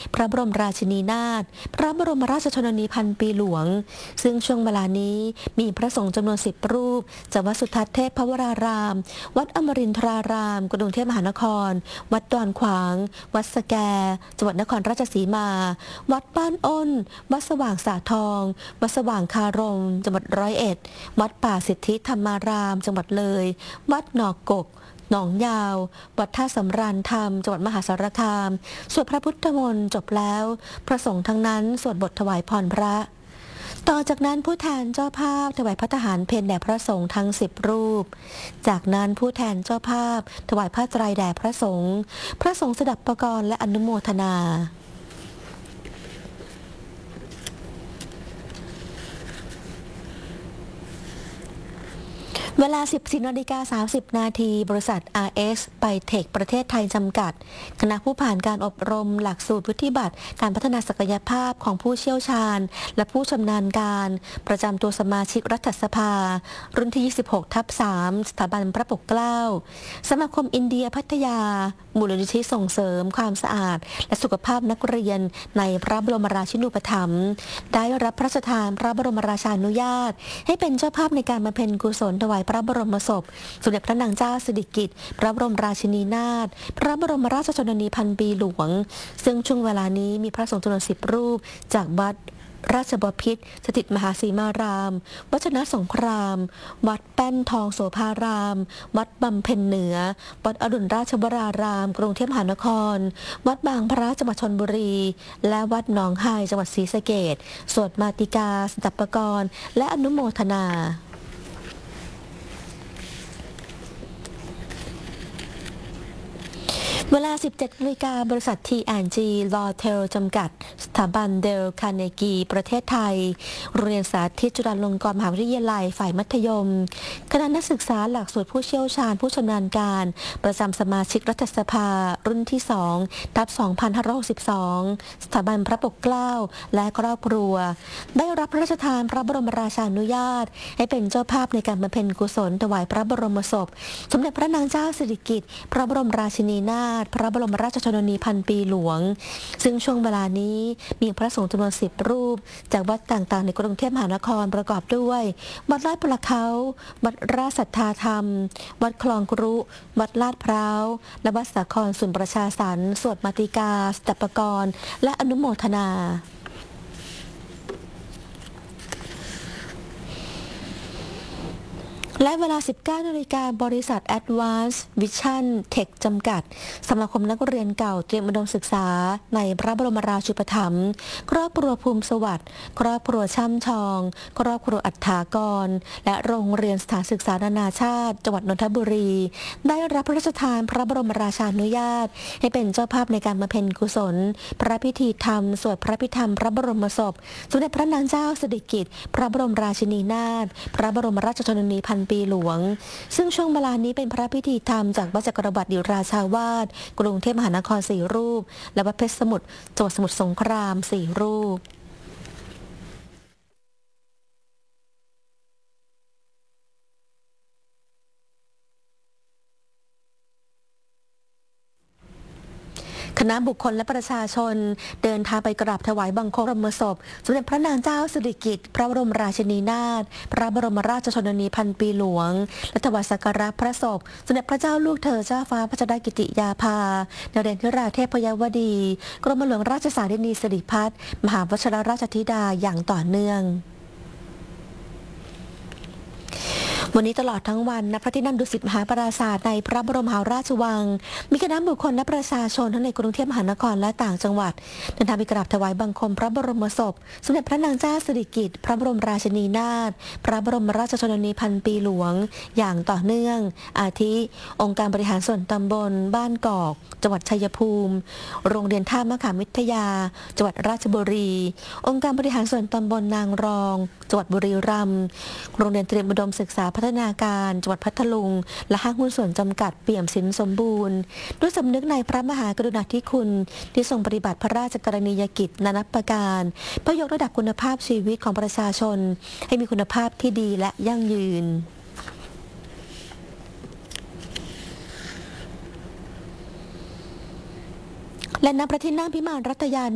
พระบรมราชินีนาถพระบรมราชชนนีพันปีหลวงซึ่งช่วงเวลานี้มีพระสงฆ์จำนวน10 รูปจากวัดสุทัศน์เทพวรารามวัดอมรินทรารามกรุงเทพมหานครวัดดอนขวางวัดสแกจังหวัดนครราชสีมาวัดบ้านอ้นวัดสว่างสาทองวัดสว่างคารมจังหวัด101วัดป่าสิทธิธรรมารามจังหวัดเลยวัดหนองกกหนองยาววัดท่าสำราญธรรมจังหวัดมหาสารคามสวดพระพุทธมนต์จบแล้วพระสงฆ์ทั้งนั้นสวดบทถวายพรพระต่อจากนั้นผู้แทนเจ้าภาพถวายพระทหารเพลแด่พระสงฆ์ทั้ง10 รูปจากนั้นผู้แทนเจ้าภาพถวายผ้าไตรแด่พระสงฆ์สดับประกรณ์และอนุโมทนาเวลา 14:30 นาทีบริษัท RS ไปเทคประเทศไทยจำกัดคณะผู้ผ่านการอบรมหลักสูตรวุฒิบัตรการพัฒนาศักยภาพของผู้เชี่ยวชาญและผู้ชำนาญการประจำตัวสมาชิกรัฐสภารุ่นที่ 26/3 สถาบันพระปกเกล้าสมาคมอินเดียพัทยามูลนิธิส่งเสริมความสะอาดและสุขภาพนักเรียนในพระบรมราชินูปถัมภ์ได้รับพระราชทานพระบรมราชานุญาตให้เป็นเจ้าภาพในการบำเพ็ญกุศลถวายพระบรมศพสมเด็จพระนางเจ้าสิริกิติ์พระบรมราชินีนาถพระบรมราชชนนีพันปีหลวงซึ่งช่วงเวลานี้มีพระสงฆ์จำนวน10 รูปจากวัดราชบพิตรสถิตมหาสีมารามวัดชนะสงครามวัดแป้นทองโสภารามวัดบำเพ็ญเหนือวัดอรุณราชวรารามกรุงเทพมหานครวัดบางพระจังหวัดชลบุรีและวัดหนองไฮจังหวัดศรีสะเกษสวดมาติกาสดับประกรณ์และอนุโมทนาเวลา 17 นาฬิกาบริษัท T&G Lawtel จำกัดสถาบันเดลคาร์เนกีประเทศไทยโรงเรียนสาธิตจุฬาลงกรณ์มหาวิทยาลัยฝ่ายมัธยมคณะนักศึกษาหลักสูตรผู้เชี่ยวชาญผู้ชำนาญการประจำสมาชิกรัฐสภารุ่นที่2/2562สถาบันพระปกเกล้าและครอบครัวได้รับพระราชทานพระบรมราชานุญาตให้เป็นเจ้าภาพในการบำเพ็ญกุศลถวายพระบรมศพสมเด็จพระนางเจ้าสิริกิติ์พระบรมราชินีนาถพระบรมราชชนนีพันปีหลวงซึ่งช่วงเวลานี้มีพระสงฆ์จำนวน10 รูปจากวัดต่างๆในกรุงเทพมหานครประกอบด้วยวัดลาดพร้าววัดราชสัทธาธรรมวัดคลองกรุวัดลาดพร้าวและวัดสาครสุนประชาสรรค์สวดมาติกาสดับประกรณ์และอนุโมทนาและเวลา 19 นาฬิกาบริษัท Advanced Vision Tech จำกัดสมาคมนักเรียนเก่าเตรียมอุดมศึกษาในพระบรมราชูปถัมภ์ครอบครัวภูมิสวัสดิ์ครอบครัวช่ำชองครอบครัวอัฏฐากรและโรงเรียนสถานศึกษานานาชาติจังหวัดนนทบุรีได้รับพระราชทานพระบรมราชานุญาตให้เป็นเจ้าภาพในการบำเพ็ญกุศลพระพิธีธรรมสวดพระพิธรรมพระบรมศพสมเด็จพระนางเจ้าสิริกิติ์พระบรมราชินีนาถพระบรมราชชนนีพันปีหลวงซึ่งช่วงเวลานี้เป็นพระพิธีธรรมจากวัดจักรวรรดิราชาวาสกรุงเทพมหานคร4 รูปและวัดเพชรสมุทรจังหวัดสมุทรสงคราม4 รูปคณะบุคคลและประชาชนเดินทางไปกราบถวายบังคมบรมศพสมเด็จพระนางเจ้าสิริกิติ์พระบรมราชินีนาถพระบรมราชชนนีพันปีหลวงและถวายสักการะพระศพสมเด็จพระเจ้าลูกเธอเจ้าฟ้าพัชรกิติยาภาในเดชธิราเทพยวดีกรมหลวงราชสารินีสิริพัฒน์มหาวชิรราชธิดาอย่างต่อเนื่องวันนี้ตลอดทั้งวันณพระที่นั่งดุสิตมหาปราสาทในพระบรมมหาราชวังมีคณะบุคคลและประชาชนทั้งในกรุงเทพมหานครและต่างจังหวัดเดินทางไปกราบถวายบังคมพระบรมศพสมเด็จพระนางเจ้าสิริกิติ์พระบรมราชินีนาถพระบรมราชชนนีพันปีหลวงอย่างต่อเนื่องอาทิองค์การบริหารส่วนตำบลบ้านกอกจังหวัดชัยภูมิโรงเรียนท่ามะขามวิทยาจังหวัดราชบุรีองค์การบริหารส่วนตำบลนางรองจังหวัดบุรีรัมย์โรงเรียนเตรียมอุดมศึกษาพัฒนาการจังหวัดพัทลุงและห้างหุ้นส่วนจำกัดเปี่ยมสินสมบูรณ์ด้วยสำนึกในพระมหากรุณาธิคุณที่ทรงปฏิบัติพระราชกรณียกิจนานับประการเพื่อยกระดับคุณภาพชีวิตของประชาชนให้มีคุณภาพที่ดีและยั่งยืนและณพระที่นั่งพิมานรัตยา